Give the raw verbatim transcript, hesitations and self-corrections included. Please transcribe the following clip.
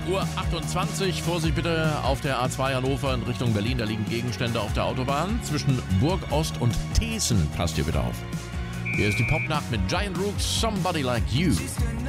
Uhr achtundzwanzig. Vorsicht bitte auf der A zwei Hannover in Richtung Berlin. Da liegen Gegenstände auf der Autobahn. Zwischen Burg Ost und Thesen. Passt hier bitte auf. Hier ist die Popnacht mit Giant Rooks, Somebody Like You.